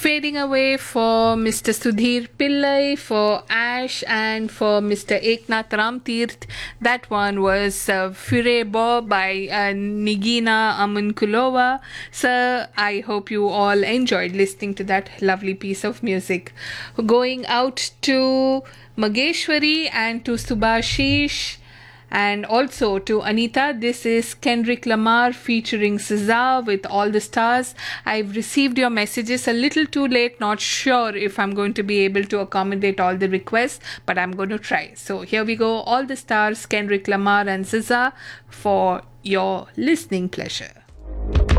Fading Away for Mr. Sudhir Pillai, for Ash, and for Mr. Eknath Ramtirth. That one was Fure Bo by Nigina Amunkulova. So I hope you all enjoyed listening to that lovely piece of music. Going out to Mageshwari and to Subhashish, and also to Anita. This is Kendrick Lamar featuring SZA with All the Stars. I've received your messages a little too late, not sure if I'm going to be able to accommodate all the requests, but I'm going to try. So here we go, All the Stars, Kendrick Lamar and SZA, for your listening pleasure.